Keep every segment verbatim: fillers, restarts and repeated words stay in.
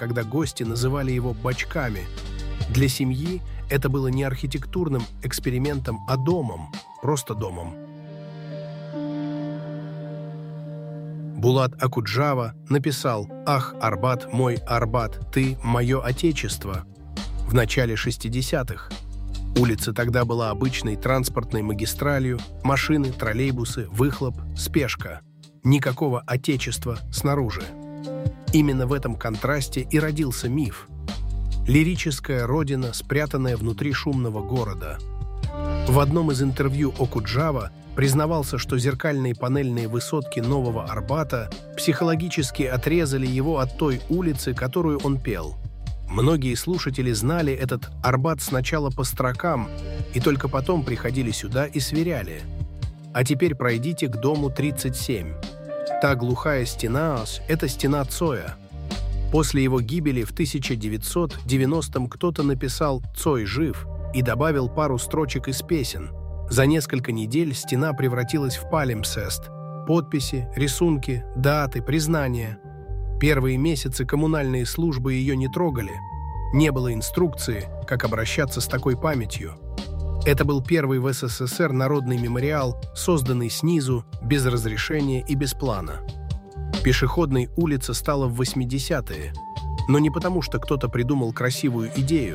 когда гости называли его «бачками». Для семьи это было не архитектурным экспериментом, а домом, просто домом. Булат Акуджава написал «Ах, Арбат, мой Арбат, ты – мое отечество» в начале шестидесятых. Улица тогда была обычной транспортной магистралью, машины, троллейбусы, выхлоп, спешка. Никакого отечества снаружи. Именно в этом контрасте и родился миф. Лирическая родина, спрятанная внутри шумного города. В одном из интервью Окуджава признавался, что зеркальные панельные высотки Нового Арбата психологически отрезали его от той улицы, которую он пел. Многие слушатели знали этот Арбат сначала по строкам и только потом приходили сюда и сверяли. А теперь пройдите к дому тридцать семь. Та глухая стена – это стена Цоя. После его гибели в тысяча девятьсот девяностом кто-то написал «Цой жив» и добавил пару строчек из песен. За несколько недель стена превратилась в палимпсест. Подписи, рисунки, даты, признания. Первые месяцы коммунальные службы ее не трогали. Не было инструкции, как обращаться с такой памятью. Это был первый в СССР народный мемориал, созданный снизу, без разрешения и без плана. Пешеходной улица стала в восьмидесятые, но не потому, что кто-то придумал красивую идею.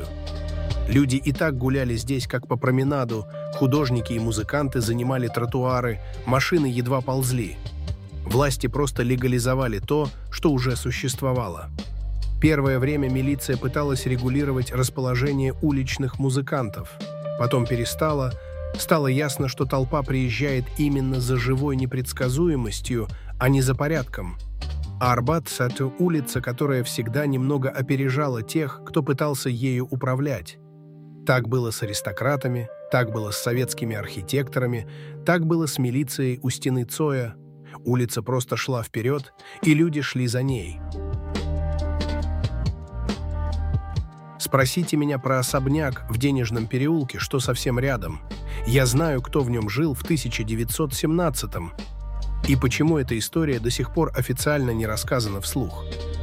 Люди и так гуляли здесь, как по променаду, художники и музыканты занимали тротуары, машины едва ползли. Власти просто легализовали то, что уже существовало. Первое время милиция пыталась регулировать расположение уличных музыкантов. Потом перестала. Стало ясно, что толпа приезжает именно за живой непредсказуемостью, а не за порядком. А Арбат – это улица, которая всегда немного опережала тех, кто пытался ею управлять. Так было с аристократами, так было с советскими архитекторами, так было с милицией у стены Цоя. Улица просто шла вперед, и люди шли за ней. Спросите меня про особняк в Денежном переулке, что совсем рядом. Я знаю, кто в нем жил в тысяча девятьсот семнадцатом, и почему эта история до сих пор официально не рассказана вслух.